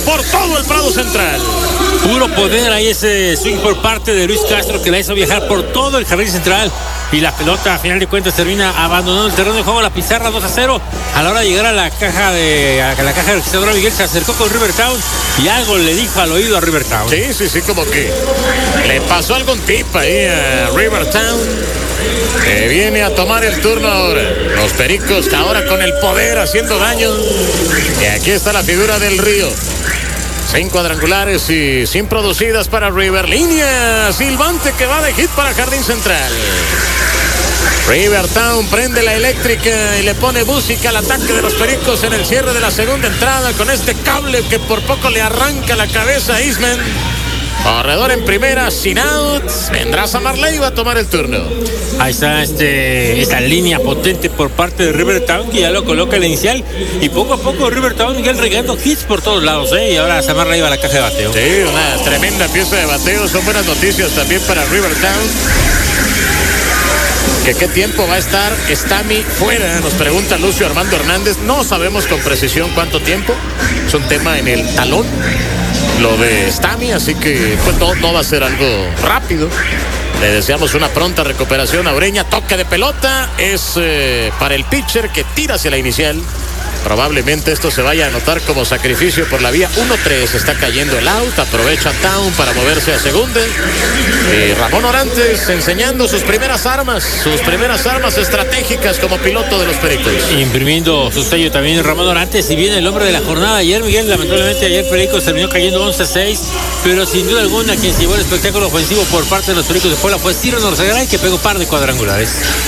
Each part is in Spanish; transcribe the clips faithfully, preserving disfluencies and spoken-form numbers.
por todo el Prado Central. Puro poder ahí ese swing por parte de Luis Castro que la hizo viajar por todo el jardín central. Y la pelota, a final de cuentas, termina abandonando el terreno de juego. La pizarra dos a cero. A la hora de llegar a la caja de a la caja registradora, Miguel se acercó con Rivertown y algo le dijo al oído a Rivertown. Sí, sí, sí, como que le pasó algún tip ahí a Rivertown, que viene a tomar el turno ahora. Los Pericos ahora con el poder haciendo daño. Y aquí está la figura del Río. Cinco cuadrangulares y sin producidas para River. Línea silbante que va de hit para Jardín Central. Rivertown prende la eléctrica y le pone música al ataque de los Pericos en el cierre de la segunda entrada con este cable que por poco le arranca la cabeza a Eastman. Corredor en primera, sin outs. Vendrá Samarley y va a tomar el turno. Ahí está este, esta línea potente por parte de Rivertown que ya lo coloca el inicial. Y poco a poco Rivertown, Miguel, regando hits por todos lados, ¿eh? Y ahora Samarley va a la caja de bateo. Sí, una tremenda pieza de bateo. Son buenas noticias también para Rivertown. ¿Que qué tiempo va a estar Stami fuera? Nos pregunta Lucio Armando Hernández. No sabemos con precisión cuánto tiempo. Es un tema en el talón, lo de Stami, así que pues no, no va a ser algo rápido. Le deseamos una pronta recuperación a Ureña. Toque de pelota. Es eh, para el pitcher que tira hacia la inicial. Probablemente esto se vaya a anotar como sacrificio por la vía uno tres. Está cayendo el out. Aprovecha Town para moverse a segunda. Y Ramón Orantes enseñando sus primeras armas. Sus primeras armas estratégicas como piloto de los Pericos. Imprimiendo su sello también Ramón Orantes. Si bien el hombre de la jornada ayer, Miguel, lamentablemente ayer Pericos terminó cayendo once a seis. Pero sin duda alguna quien se llevó el espectáculo ofensivo por parte de los Pericos de Puebla fue Ciro Norzagaray, que pegó par de cuadrangulares.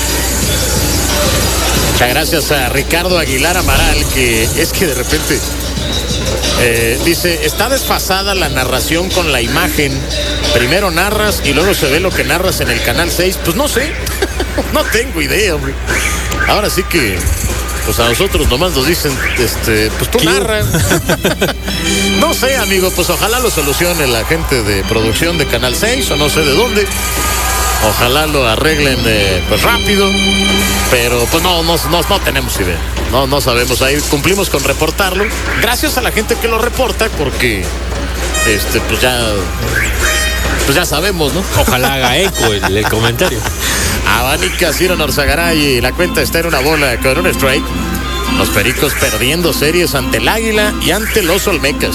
Muchas gracias a Ricardo Aguilar Amaral, que es que de repente eh, dice, está desfasada la narración con la imagen. Primero narras y luego se ve lo que narras en el canal seis. Pues no sé, no tengo idea, hombre. Ahora sí que pues a nosotros nomás nos dicen, este, pues tú narras. No sé, amigo, pues ojalá lo solucione la gente de producción de Canal seis o no sé de dónde. Ojalá lo arreglen eh, pues rápido, pero pues no, no, no, no tenemos idea, no, no sabemos. Ahí cumplimos con reportarlo, gracias a la gente que lo reporta, porque este pues ya pues ya sabemos, ¿no? Ojalá haga eco el, el comentario. Abanica Ciro Norzagaray y la cuenta está en una bola con un strike. Los Pericos perdiendo series ante el Águila y ante los Olmecas.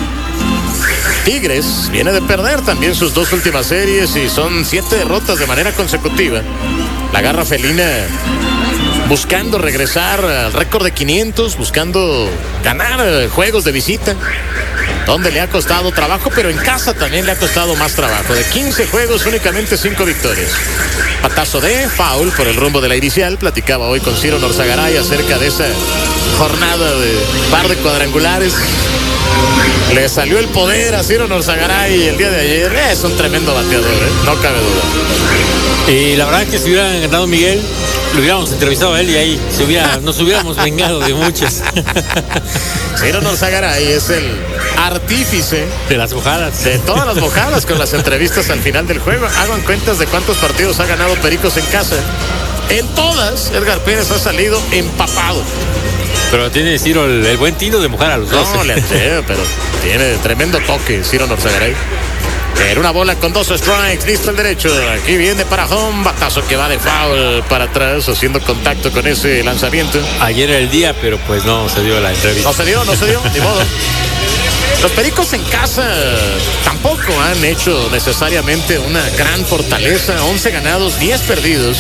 Tigres viene de perder también sus dos últimas series y son siete derrotas de manera consecutiva. La garra felina buscando regresar al récord de quinientos, buscando ganar juegos de visita, donde le ha costado trabajo, pero en casa también le ha costado más trabajo. De quince juegos, únicamente cinco victorias. Patazo de foul por el rumbo de la inicial. Platicaba hoy con Ciro Norzagaray acerca de esa jornada de par de cuadrangulares. Le salió el poder a Ciro Norzagaray el día de ayer. Es un tremendo bateador, ¿eh? No cabe duda. Y la verdad es que si hubieran ganado Miguel, lo hubiéramos entrevistado a él y ahí se hubiera, nos hubiéramos vengado de muchas. Ciro Norzagaray es el artífice de las mojadas. De todas las mojadas con las entrevistas al final del juego. Hagan cuentas de cuántos partidos ha ganado Pericos en casa. En todas, Edgar Pérez ha salido empapado. Pero tiene Ciro el, el buen tiro de mojar a los dos. No, le atrevo, pero tiene tremendo toque Ciro Norzagaray. Era una bola con dos strikes, listo el derecho. Aquí viene para home, batazo que va de foul para atrás, haciendo contacto con ese lanzamiento. Ayer era el día, pero pues no se dio la entrevista. No se dio, no se dio, ni modo. Los Pericos en casa tampoco han hecho necesariamente una gran fortaleza. once ganados, diez perdidos.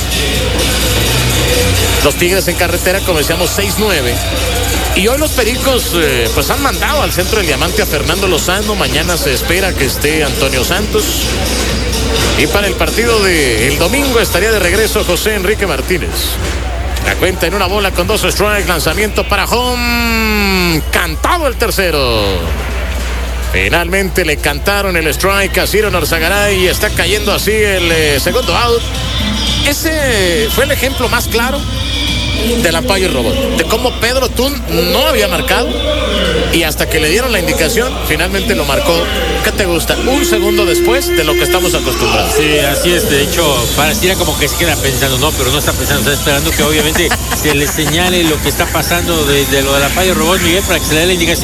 Los Tigres en carretera, como decíamos, seis nueve. Y hoy los Pericos eh, pues han mandado al centro del diamante a Fernando Lozano. Mañana se espera que esté Antonio Santos. Y para el partido del domingo estaría de regreso José Enrique Martínez. La cuenta en una bola con dos strikes, lanzamiento para home. Cantado el tercero. Finalmente le cantaron el strike a Ciro Norzagaray y está cayendo así el eh, segundo out. Ese fue el ejemplo más claro del umpire robot, de cómo Pedro Tun no había marcado y hasta que le dieron la indicación finalmente lo marcó. ¿Qué te gusta? Un segundo después de lo que estamos acostumbrados. Sí, así es. De hecho, pareciera como que se queda pensando, no, pero no está pensando, está esperando que obviamente se le señale lo que está pasando de, de lo del umpire robot, Miguel, para que se le dé la indicación.